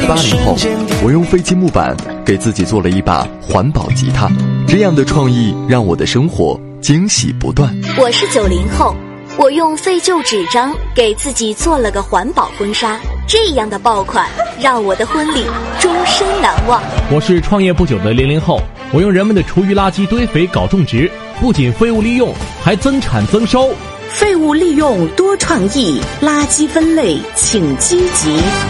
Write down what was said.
80后，我用废弃木板给自己做了一把环保吉他，这样的创意让我的生活惊喜不断。 我是90后，我用废旧纸张给自己做了个环保婚纱，这样的爆款让我的婚礼终身难忘。 我是创业不久的00后，我用人们的厨余垃圾堆肥搞种植，不仅废物利用，还增产增收。 废物利用多创意，垃圾分类请积极。